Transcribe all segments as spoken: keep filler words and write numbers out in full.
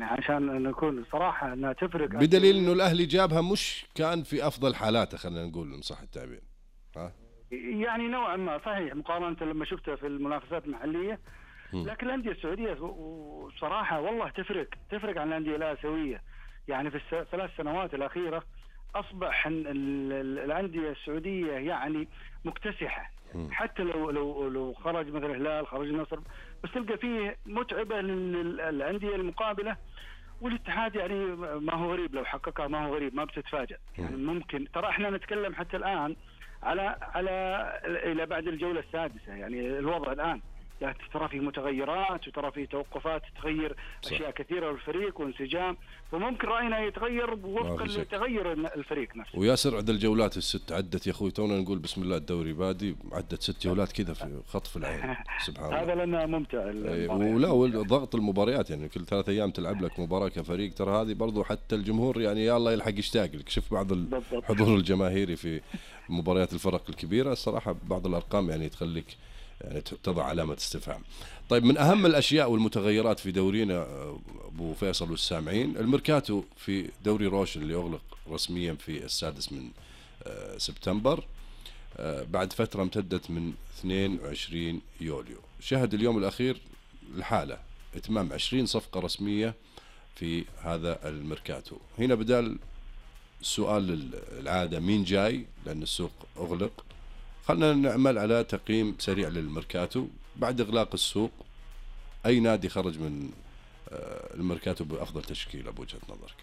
عشان نكون صراحه انها تفرق. بدليل انه الاهلي جابها مش كان في افضل حالاته، خلينا نقول ان صح التعبير. ها يعني نوعا ما صحيح مقارنه لما شفتها في المنافسات المحليه. لكن الانديه السعوديه وصراحه والله تفرق تفرق عن الانديه الاسيويه. يعني في الثلاث سنوات الاخيره اصبح الانديه السعوديه يعني مكتسحه. حتى لو لو لو خرج مثلا الهلال، خرج النصر، بس تلقى فيه متعبه للانديه المقابله. والاتحاد يعني ما هو غريب، لو حققها ما هو غريب، ما بتتفاجأ. يعني ممكن ترى احنا نتكلم حتى الان على على الى بعد الجوله السادسه، يعني الوضع الان يعني ترى في متغيرات وترى في توقفات تغير اشياء كثيره للفريق وانسجام، فممكن راينا يتغير وفقا لتغير الفريق نفسه. وياسر عد الجولات الست عدت يا اخوي، تونا نقول بسم الله الدوري بادي، عدت ست جولات كذا في خطف العين. سبحان الله. هذا لنا ممتع. ولا وضغط المباريات، يعني كل ثلاث ايام تلعب لك مباراه كفريق، ترى هذه برضو حتى الجمهور يعني يا الله يلحق يشتاق لك. شوف بعض الحضور الجماهيري في مباريات الفرق الكبيره، الصراحه بعض الارقام يعني تخليك يعني تضع علامة استفهام. طيب من أهم الأشياء والمتغيرات في دورينا أبو فيصل والسامعين، الميركاتو في دوري روشن اللي أغلق رسميا في السادس من سبتمبر بعد فترة امتدت من اثنين وعشرين يوليو، شهد اليوم الأخير الحالة إتمام عشرين صفقة رسمية في هذا الميركاتو. هنا بدال السؤال العادة مين جاي لأن السوق أغلق، خلنا نعمل على تقييم سريع للميركاتو بعد إغلاق السوق. أي نادي خرج من الميركاتو بأفضل تشكيلة بوجهة نظرك؟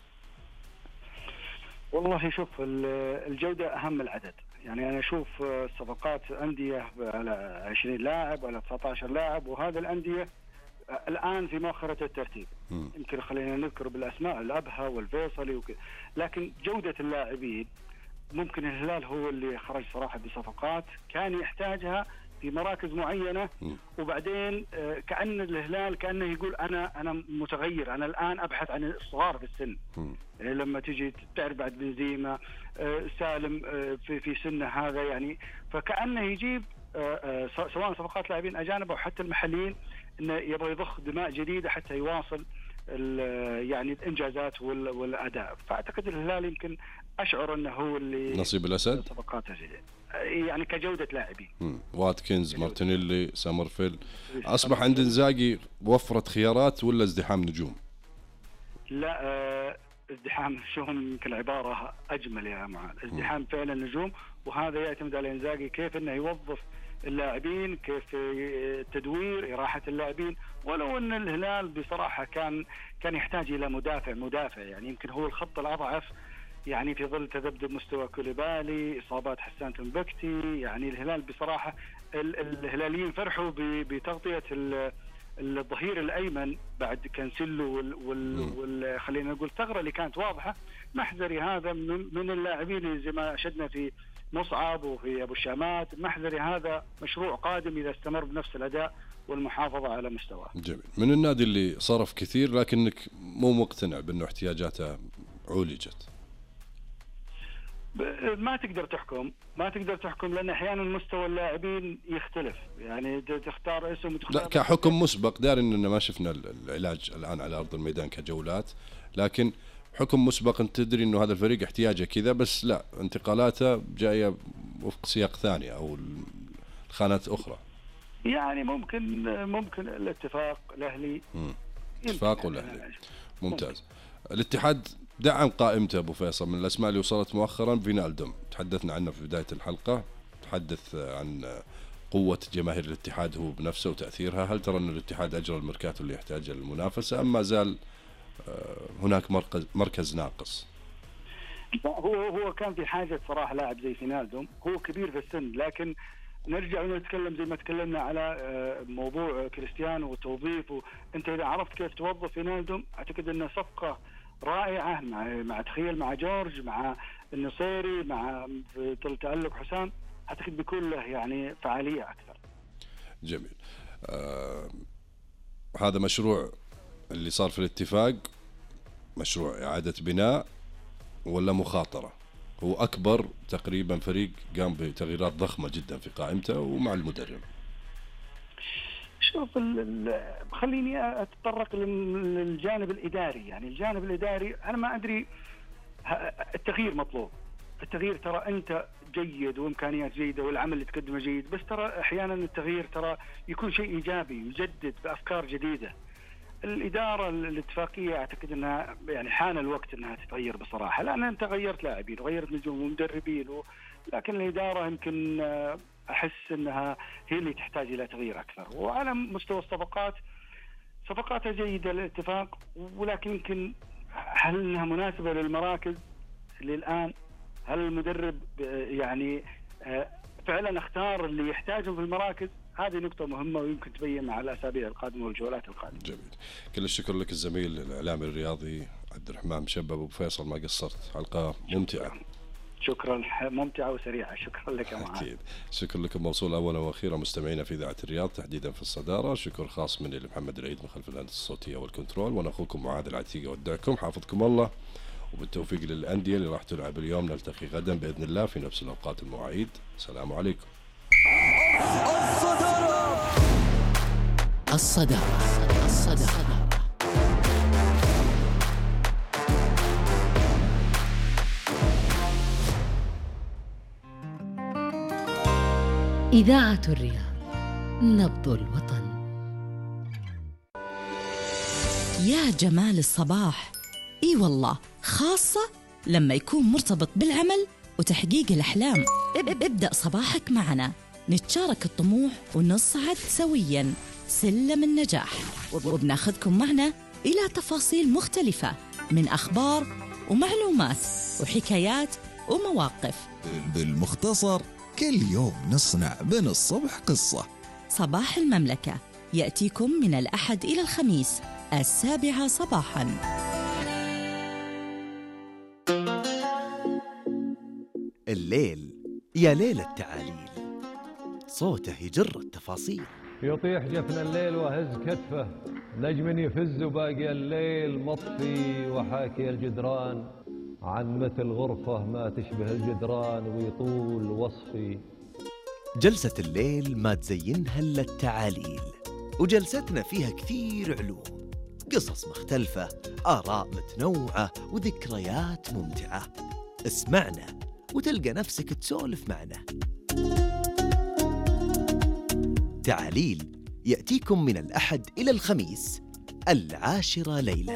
والله شوف الجودة أهم العدد. يعني أنا أشوف صفقات أندية على عشرين لاعب على تسعة عشر لاعب، وهذا الأندية الآن في مؤخرة الترتيب. م. يمكن خلينا نذكر بالأسماء الأبها والفيصلي وكذا، لكن جودة اللاعبين ممكن الهلال هو اللي خرج صراحة بصفقات كان يحتاجها في مراكز معينة، وبعدين كأن الهلال كأنه يقول أنا أنا متغير، أنا الآن أبحث عن الصغار في السن. يعني لما تجي تعرف بعد بنزيما سالم في في سنه هذا، يعني فكأنه يجيب سواء صفقات لاعبين أجانب أو حتى المحليين، إنه يبغى يضخ دماء جديدة حتى يواصل يعني الإنجازات والأداء. فأعتقد الهلال يمكن أشعر أنه هو اللي نصيب الأسد صفقاته يعني كجودة لاعبين. واتكنز، مارتينيلي، سامرفيل. أصبح عند إنزاغي وفرة خيارات ولا ازدحام نجوم؟ لا اه ازدحام نجوم يمكن عبارة أجمل يا معاذ. ازدحام فعلا نجوم، وهذا يعتمد على إنزاغي كيف أنه يوظف اللاعبين، كيف التدوير، إراحة اللاعبين. ولو أن الهلال بصراحة كان كان يحتاج إلى مدافع مدافع يعني يمكن هو الخط الأضعف، يعني في ظل تذبذب مستوى كوليبالي، إصابات حسان تنبكتي. يعني الهلال بصراحة الهلاليين فرحوا بتغطية الظهير الأيمن بعد كانسيلو وال, وال, وال خلينا نقول ثغرة اللي كانت واضحة. محذري هذا من اللاعبين زي ما أشدنا في مصعب وفي أبو الشامات. محذري هذا مشروع قادم إذا استمر بنفس الأداء والمحافظة على مستواه. جميل. من النادي اللي صرف كثير لكنك مو مقتنع بأنه احتياجاته عولجت. ما تقدر تحكم ما تقدر تحكم لأن أحيانا مستوى اللاعبين يختلف. يعني تختار اسم وتختار لا كحكم مسبق، دار إننا ما شفنا العلاج الآن على أرض الميدان كجولات، لكن حكم مسبق أنت تدري إنه هذا الفريق احتياجه كذا، بس لا انتقالاته جاية وفق سياق ثاني أو الخانات أخرى. يعني ممكن ممكن الاتفاق الأهلي. اتفاق والأهلي ممتاز. ممكن. الاتحاد دعم قائمته أبو فيصل. من الأسماء اللي وصلت مؤخرا فينالدوم، تحدثنا عنه في بداية الحلقة، تحدث عن قوة جماهير الاتحاد هو بنفسه وتأثيرها. هل ترى أن الاتحاد أجرى الميركاتو اللي يحتاجه للمنافسة أم ما زال هناك مركز مركز ناقص؟ هو هو كان في حاجة صراحة لاعب زي فينالدوم، هو كبير في السن، لكن نرجع ونتكلم زي ما تكلمنا على موضوع كريستيانو والتوظيف. أنت إذا عرفت كيف توظف فينالدوم أعتقد أنه صفقة رائعة مع مع تخيل مع جورج مع النصيري مع تألق حسام، أعتقد بيكون له يعني فعالية أكثر. جميل. آه هذا مشروع اللي صار في الاتفاق مشروع إعادة بناء ولا مخاطرة؟ هو أكبر تقريبا فريق قام بتغييرات ضخمة جدا في قائمته ومع المدرب. شوف خليني أتطرق للجانب الإداري. يعني الجانب الإداري أنا ما أدري، التغيير مطلوب، التغيير ترى أنت جيد وإمكانيات جيدة والعمل اللي تقدمه جيد، بس ترى أحيانا التغيير ترى يكون شيء إيجابي يجدد بأفكار جديدة. الإدارة الاتفاقية أعتقد أنها يعني حان الوقت أنها تتغير بصراحة، لأن أنت غيرت لاعبين وغيرت نجوم ومدربين و... لكن الإدارة يمكن أحس أنها هي اللي تحتاج إلى تغيير أكثر. وعلى مستوى الصفقات، صفقاتها جيدة الاتفاق، ولكن يمكن هل أنها مناسبة للمراكز اللي الآن؟ هل المدرب يعني فعلا اختار اللي يحتاجهم في المراكز؟ هذه نقطة مهمة ويمكن تبين مع الأسابيع القادمة والجولات القادمة. جميل. كل الشكر لك الزميل الإعلامي الرياضي عبد الرحمن مشبب أبو فيصل، ما قصرت، حلقة ممتعة. شكرا، ممتعة وسريعة. شكرا لك يا معاذ. أكيد. شكر لكم موصول أولا وأخيرا مستمعينا في إذاعة الرياض تحديدا في الصدارة. شكر خاص مني لمحمد العيد من خلف الهندسة الصوتية والكنترول، وأنا أخوكم معاذ العتيقي ودعكم، حافظكم الله وبالتوفيق للأندية اللي راح تلعب اليوم. نلتقي غدا بإذن الله في نفس الأوقات المواعيد. السلام عليكم. الصدارة الصدارة الصدارة إذاعة الرياض، نبض الوطن. يا جمال الصباح، إي والله، خاصة لما يكون مرتبط بالعمل وتحقيق الأحلام. ابدأ صباحك معنا، نتشارك الطموح ونصعد سوياً سلم النجاح، وبناخذكم معنا إلى تفاصيل مختلفة من أخبار ومعلومات وحكايات ومواقف. بالمختصر كل يوم نصنع من الصبح قصة. صباح المملكة يأتيكم من الأحد إلى الخميس السابعة صباحاً. الليل يا ليل التعاليل، صوته يجر التفاصيل. يطيح جفن الليل وهز كتفه، نجم يفز وباقي الليل مطفي، وحاكي الجدران عن مثل غرفة ما تشبه الجدران ويطول وصفي. جلسة الليل ما تزينها إلا التعاليل، وجلستنا فيها كثير علوم، قصص مختلفة، آراء متنوعة وذكريات ممتعة. اسمعنا وتلقى نفسك تسولف معنا. تعاليل يأتيكم من الأحد إلى الخميس العاشرة ليلاً.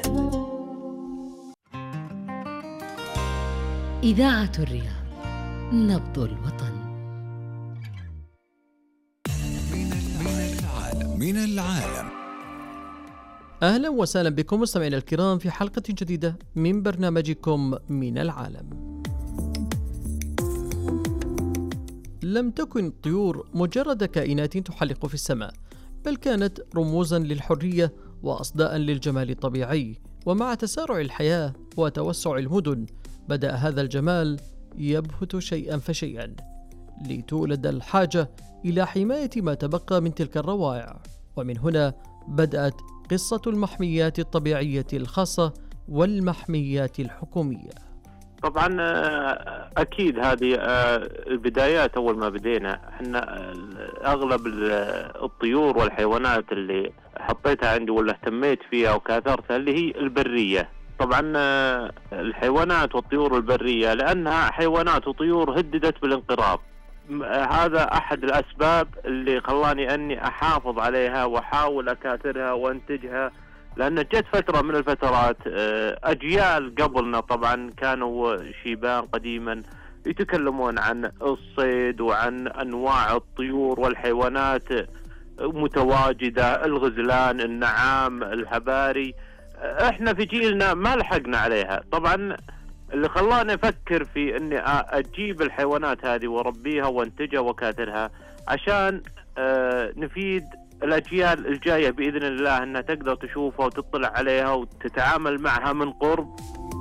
إذاعة الرياض، نبض الوطن. من العالم من العالم أهلا وسهلا بكم مستمعينا الكرام في حلقة جديدة من برنامجكم من العالم. لم تكن الطيور مجرد كائنات تحلق في السماء، بل كانت رموزا للحرية وأصداء للجمال الطبيعي. ومع تسارع الحياة وتوسع المدن بدأ هذا الجمال يبهت شيئا فشيئا، لتولد الحاجة إلى حماية ما تبقى من تلك الروائع. ومن هنا بدأت قصة المحميات الطبيعية الخاصة والمحميات الحكومية. طبعا أكيد هذه البدايات. أول ما بدينا احنا أغلب الطيور والحيوانات اللي حطيتها عندي ولا اهتميت فيها وكاثرتها اللي هي البرية. طبعا الحيوانات والطيور البرية لأنها حيوانات وطيور هددت بالانقراض. هذا أحد الأسباب اللي خلاني أني أحافظ عليها وأحاول أكاثرها وأنتجها، لأن جت فترة من الفترات أجيال قبلنا طبعا كانوا شيبان قديما يتكلمون عن الصيد وعن أنواع الطيور والحيوانات متواجدة، الغزلان، النعام، الحباري. احنا في جيلنا ما لحقنا عليها. طبعا اللي خلاني أفكر في أني أجيب الحيوانات هذه وربيها وانتجها وكاثرها عشان نفيد الأجيال الجاية بإذن الله أنها تقدر تشوفها وتطلع عليها وتتعامل معها من قرب.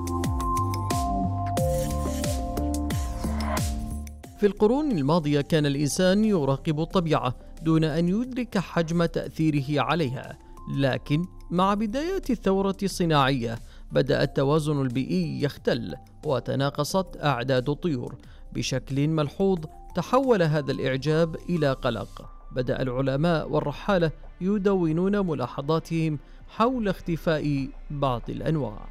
في القرون الماضية كان الإنسان يراقب الطبيعة دون أن يدرك حجم تأثيره عليها، لكن مع بدايات الثورة الصناعية بدأ التوازن البيئي يختل وتناقصت أعداد الطيور بشكل ملحوظ. تحول هذا الإعجاب إلى قلق. بدأ العلماء والرحالة يدونون ملاحظاتهم حول اختفاء بعض الأنواع.